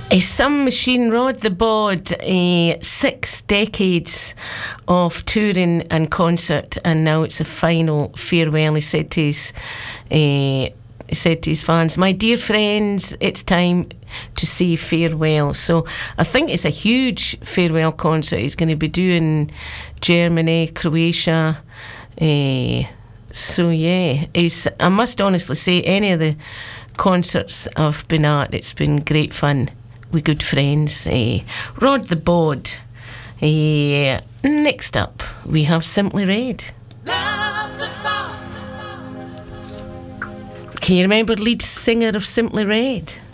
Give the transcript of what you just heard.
Some Machine, Rod the Bod, 6 decades of touring and concert, and now it's a final farewell. He said to his fans, "My dear friends, it's time to say farewell." So I think it's a huge farewell concert. He's going to be doing Germany, Croatia. So yeah, I must honestly say, any of the concerts I've been at, it's been great fun with good friends. Rod the Bod. Next up, we have Simply Red. Can you remember lead singer of Simply Red?